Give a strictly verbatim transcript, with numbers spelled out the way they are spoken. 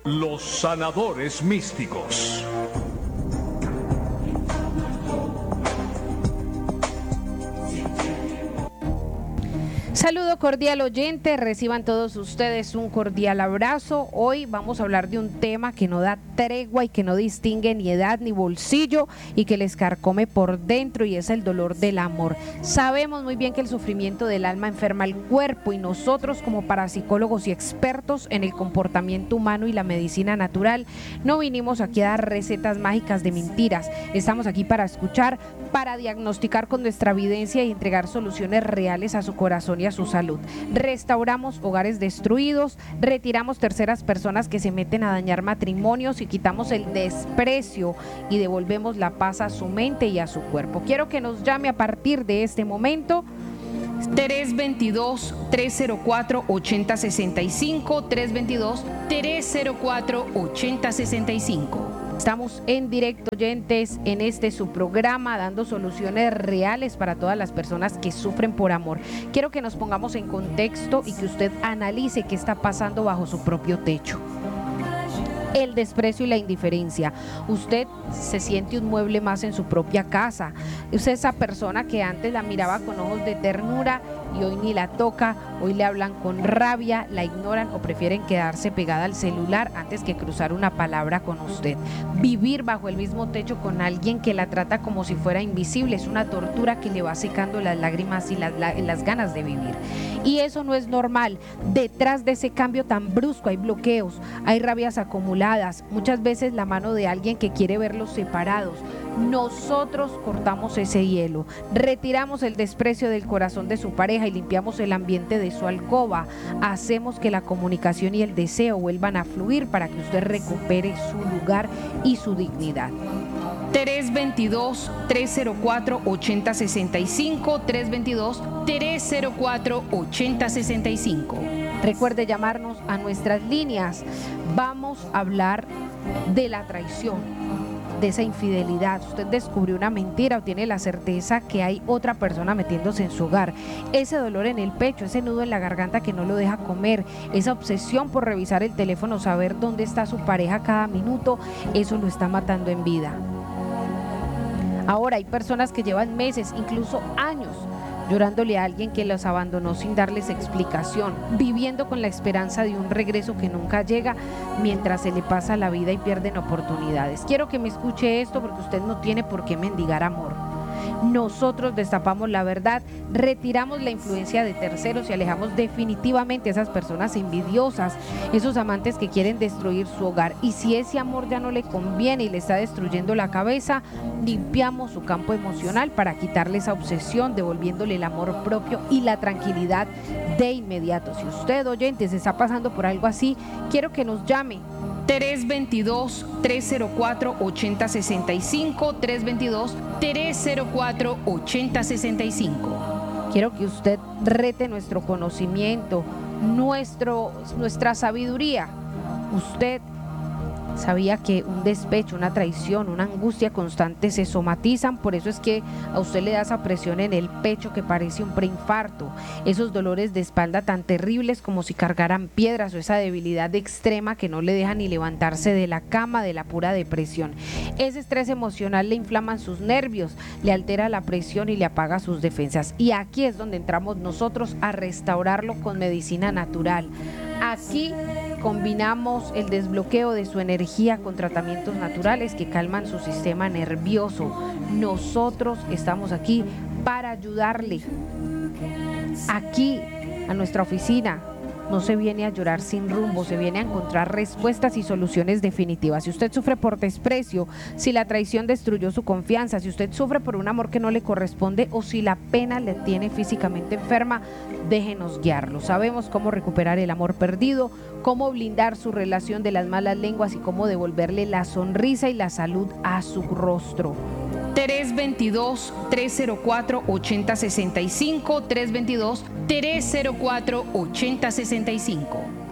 Los sanadores místicos. Saludo cordial oyente, reciban todos ustedes un cordial abrazo. Hoy vamos a hablar de un tema que no da tregua y que no distingue ni edad ni bolsillo y que les carcome por dentro, y es el dolor del amor. Sabemos muy bien que el sufrimiento del alma enferma el cuerpo, y nosotros como parapsicólogos y expertos en el comportamiento humano y la medicina natural no vinimos aquí a dar recetas mágicas de mentiras. Estamos aquí para escuchar, para diagnosticar con nuestra evidencia y entregar soluciones reales a su corazón y a su salud. Restauramos hogares destruidos, retiramos terceras personas que se meten a dañar matrimonios y quitamos el desprecio y devolvemos la paz a su mente y a su cuerpo. Quiero que nos llame a partir de este momento. tres dos dos, tres cero cuatro, ocho cero seis cinco, tres dos dos, tres cero cuatro, ocho cero seis cinco. Estamos en directo, oyentes, en este su programa, dando soluciones reales para todas las personas que sufren por amor. Quiero que nos pongamos en contexto y que usted analice qué está pasando bajo su propio techo. El desprecio y la indiferencia. Usted se siente un mueble más en su propia casa. Usted es esa persona que antes la miraba con ojos de ternura y hoy ni la toca, hoy le hablan con rabia, la ignoran o prefieren quedarse pegada al celular antes que cruzar una palabra con usted. Vivir bajo el mismo techo con alguien que la trata como si fuera invisible es una tortura que le va secando las lágrimas y las, las ganas de vivir. Y eso no es normal. Detrás de ese cambio tan brusco hay bloqueos, hay rabias acumuladas, muchas veces la mano de alguien que quiere verlos separados. Nosotros cortamos ese hielo, retiramos el desprecio del corazón de su pareja y limpiamos el ambiente de su alcoba. Hacemos que la comunicación y el deseo vuelvan a fluir para que usted recupere su lugar y su dignidad. tres dos dos, tres cero cuatro, ocho cero seis cinco, tres dos dos, tres cero cuatro, ocho cero seis cinco. Recuerde llamarnos a nuestras líneas. Vamos a hablar de la traición, de esa infidelidad. Usted descubrió una mentira o tiene la certeza que hay otra persona metiéndose en su hogar. Ese dolor en el pecho, ese nudo en la garganta que no lo deja comer, esa obsesión por revisar el teléfono, saber dónde está su pareja cada minuto, eso lo está matando en vida. Ahora hay personas que llevan meses, incluso años, llorándole a alguien que los abandonó sin darles explicación, viviendo con la esperanza de un regreso que nunca llega, mientras se le pasa la vida y pierden oportunidades. Quiero que me escuche esto porque usted no tiene por qué mendigar amor. Nosotros destapamos la verdad, retiramos la influencia de terceros y alejamos definitivamente a esas personas envidiosas, esos amantes que quieren destruir su hogar. Y si ese amor ya no le conviene y le está destruyendo la cabeza, limpiamos su campo emocional para quitarle esa obsesión, devolviéndole el amor propio y la tranquilidad de inmediato. Si usted, oyente, se está pasando por algo así, quiero que nos llame. tres dos dos, tres cero cuatro, ocho cero seis cinco, tres dos dos, tres cero cuatro, ocho cero seis cinco. Quiero que usted rete nuestro conocimiento, nuestro, nuestra sabiduría. Usted sabía que un despecho, una traición, una angustia constante se somatizan, por eso es que a usted le da esa presión en el pecho que parece un preinfarto, esos dolores de espalda tan terribles como si cargaran piedras, o esa debilidad extrema que no le deja ni levantarse de la cama de la pura depresión. Ese estrés emocional le inflama sus nervios, le altera la presión y le apaga sus defensas. Y aquí es donde entramos nosotros a restaurarlo con medicina natural. Aquí combinamos el desbloqueo de su energía con tratamientos naturales que calman su sistema nervioso. Nosotros estamos aquí para ayudarle. Aquí, a nuestra oficina, no se viene a llorar sin rumbo, se viene a encontrar respuestas y soluciones definitivas. Si usted sufre por desprecio, si la traición destruyó su confianza, si usted sufre por un amor que no le corresponde o si la pena le tiene físicamente enferma, déjenos guiarlo. Sabemos cómo recuperar el amor perdido, cómo blindar su relación de las malas lenguas y cómo devolverle la sonrisa y la salud a su rostro. tres dos dos, tres cero cuatro, ocho cero seis cinco, tres dos dos, tres cero cuatro, ocho cero seis cinco.